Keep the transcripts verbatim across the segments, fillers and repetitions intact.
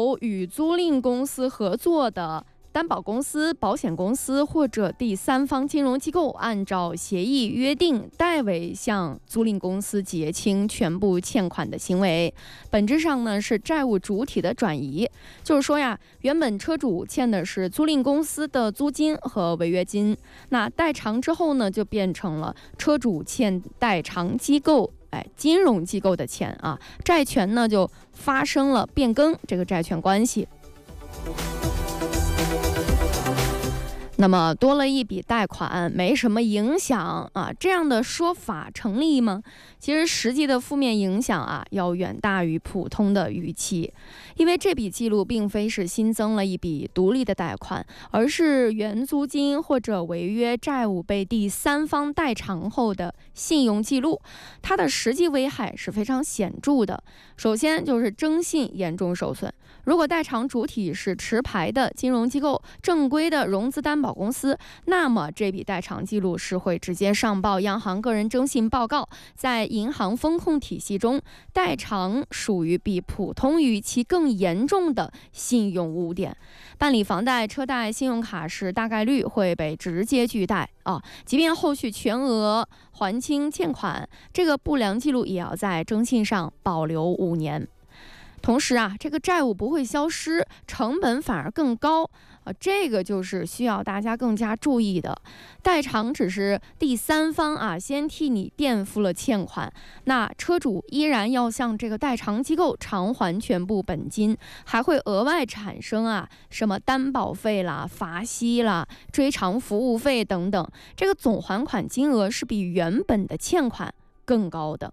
有与租赁公司合作的担保公司、保险公司或者第三方金融机构按照协议约定代为向租赁公司结清全部欠款的行为，本质上呢是债务主体的转移。就是说呀，原本车主欠的是租赁公司的租金和违约金，那代偿之后呢，就变成了车主欠代偿机构哎，金融机构的钱啊，债权呢就发生了变更，这个债权关系。那么多了一笔贷款没什么影响啊，这样的说法成立吗？其实实际的负面影响啊，要远大于普通的预期，因为这笔记录并非是新增了一笔独立的贷款，而是原租金或者违约债务被第三方代偿后的信用记录，它的实际危害是非常显著的。首先就是征信严重受损，如果代偿主体是持牌的金融机构、正规的融资担保公司，那么这笔代偿记录是会直接上报央行个人征信报告。在银行风控体系中，代偿属于比普通逾期更严重的信用污点。办理房贷、车贷、信用卡时，大概率会被直接拒贷啊，即便后续全额还清欠款，这个不良记录也要在征信上保留五年。同时啊，这个债务不会消失，成本反而更高啊，这个就是需要大家更加注意的。代偿只是第三方啊，先替你垫付了欠款，那车主依然要向这个代偿机构偿还全部本金，还会额外产生啊什么担保费啦、罚息啦、追偿服务费等等，这个总还款金额是比原本的欠款更高的。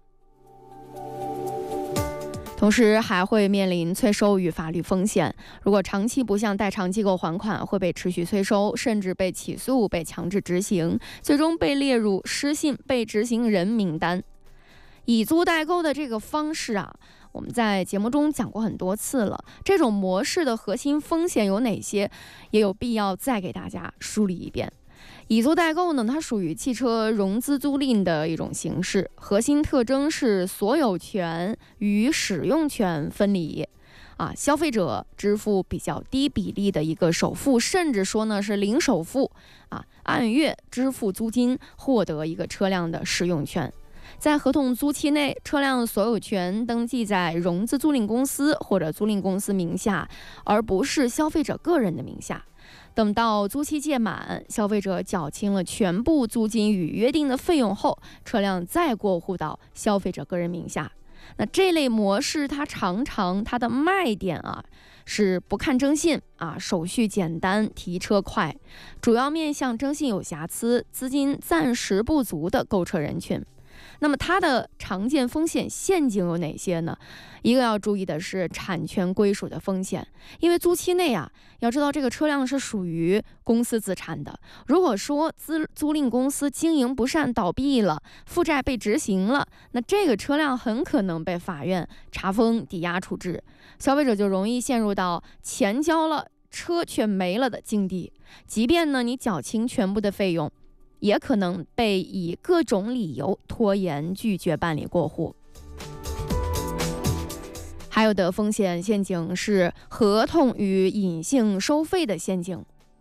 同时还会面临催收与法律风险，如果长期不向代偿机构还款，会被持续催收，甚至被起诉、被强制执行，最终被列入失信被执行人名单。以租代购的这个方式啊，我们在节目中讲过很多次了，这种模式的核心风险有哪些，也有必要再给大家梳理一遍。以租代购呢，它属于汽车融资租赁的一种形式，核心特征是所有权与使用权分离啊，消费者支付比较低比例的一个首付，甚至说呢是零首付啊，按月支付租金，获得一个车辆的使用权。在合同租期内，车辆所有权登记在融资租赁公司或者租赁公司名下，而不是消费者个人的名下。等到租期届满，消费者缴清了全部租金与约定的费用后，车辆再过户到消费者个人名下。那这类模式它常常它的卖点啊是不看征信啊，手续简单，提车快，主要面向征信有瑕疵、资金暂时不足的购车人群。那么它的常见风险陷阱有哪些呢？一个要注意的是产权归属的风险，因为租期内啊，要知道这个车辆是属于公司资产的。如果说租租赁公司经营不善倒闭了，负债被执行了，那这个车辆很可能被法院查封抵押处置，消费者就容易陷入到钱交了车却没了的境地。即便呢你缴清全部的费用，也可能被以各种理由拖延拒绝办理过户。还有的风险陷阱是合同与隐性收费的陷阱，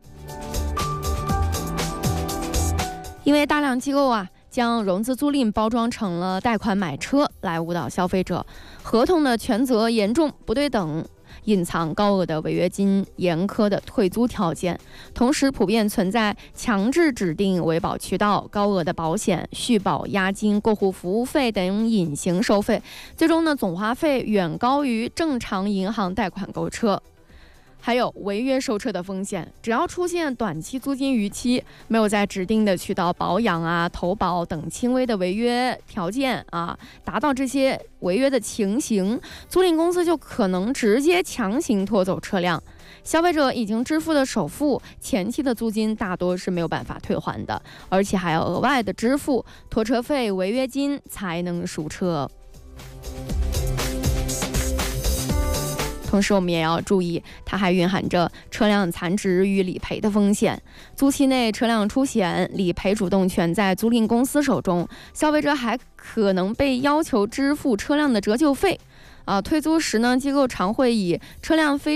因为大量机构啊将融资租赁包装成了贷款买车来误导消费者，合同的权责严重不对等，隐藏高额的违约金、严苛的退租条件，同时普遍存在强制指定维保渠道、高额的保险、续保押金、过户服务费等隐形收费，最终呢总花费远高于正常银行贷款购车。还有违约收车的风险，只要出现短期租金逾期，没有在指定的渠道保养啊、投保等轻微的违约条件啊，达到这些违约的情形，租赁公司就可能直接强行拖走车辆。消费者已经支付的首付、前期的租金大多是没有办法退还的，而且还要额外的支付拖车费、违约金才能赎车。同时我们也要注意，它还蕴含着车辆残值与理赔的风险。租期内车辆出险，理赔主动权在租赁公司手中，消费者还可能被要求支付车辆的折旧费。啊，退租时呢，机构常会以车辆非